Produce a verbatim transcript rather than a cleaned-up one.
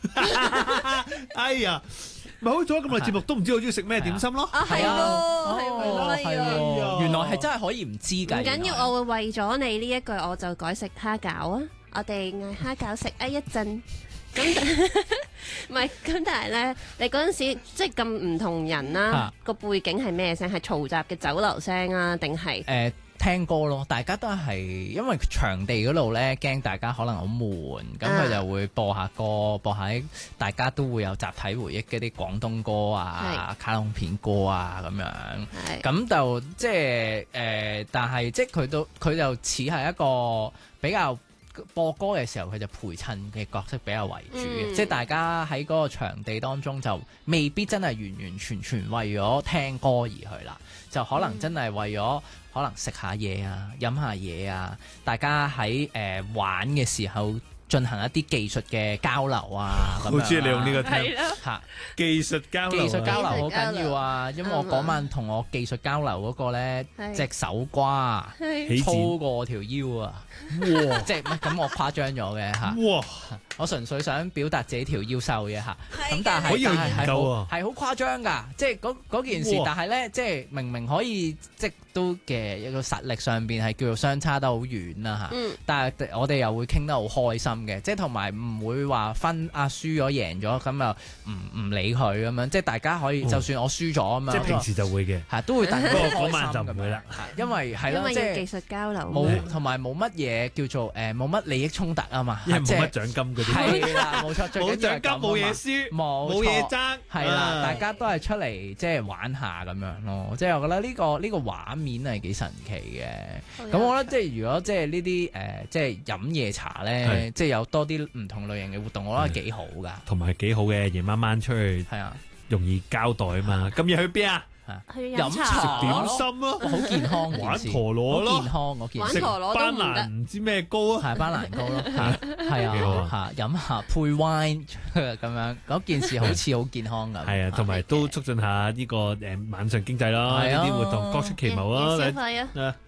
哎呀，咪好咗咁耐節目都唔知我中意食咩點心咯。 啊，係喎，係喎， 係喎，原來係真係可以唔知㗎。 唔緊要，我會為咗你呢一句，我就改食蝦餃啊！我哋嗌蝦餃食啊一陣。咁唔係咁，但係咧，你嗰陣時即係咁唔同人啦，個背景係咩聲？係嘈雜嘅酒樓聲啊，定係誒聽歌咯？大家都係因為場地嗰度咧，驚大家可能好悶，咁佢就會播下歌，播下大家都會有集體回憶嗰啲廣東歌啊、卡通片歌啊咁樣。咁就即係誒，但係即係佢都佢就似係一個比較。播歌嘅時候，佢就陪襯嘅角色比較為主嘅，嗯、即係大家喺嗰個場地當中就未必真係完完全全為咗聽歌而去啦，就可能真係為咗可能食下嘢啊、飲下嘢啊，大家喺誒、呃、玩嘅時候進行一啲技術嘅交流啊，咁樣。好中意你用呢個聽嚇技術交流，技術交流好緊要啊！因為我嗰晚同我技術交流嗰個咧，隻手瓜粗過我條腰啊！哇！即係咁我誇張咗嘅嚇。哇！我純粹想表達自己條腰瘦嘅嚇。咁但係但係係好係好誇張㗎，即係嗰嗰件事。但係咧，即係明明可以即都嘅一個實力上邊係叫做相差得好遠啦嚇。但係我哋又會傾得好開心嘅，即係同埋唔會話分啊輸咗贏咗咁又唔唔理佢咁樣，即係大家可以就算我輸咗咁樣。即係平時就會嘅，係都會大家開心咁樣。不過嗰晚就唔會啦，因為係咯，即係技術交流冇同埋冇乜嘢叫做誒冇乜利益衝突啊嘛，因為冇乜獎金嗰啲。係啦，冇錯，冇獎金冇嘢輸，冇冇嘢爭，係啦，大家都係出嚟即係玩下咁樣咯。即係我覺得呢個呢個畫面係幾神奇嘅。咁我覺得即係如果即係呢啲誒即係飲夜茶咧，即係有多啲唔同類型嘅活動，我覺得幾好噶，同埋幾好嘅。夜晚晚出去係啊，容易交代啊嘛。今日去邊啊？去飲茶食點心咯，好健康，玩陀螺咯，健康我見食班蘭唔知咩糕啊，係班蘭糕咯，係啊嚇，飲下配 wine 咁樣嗰件事好似好健康咁，係啊，同埋都促進下呢個誒晚上經濟咯，呢啲活動各出奇謀咯，消費啊！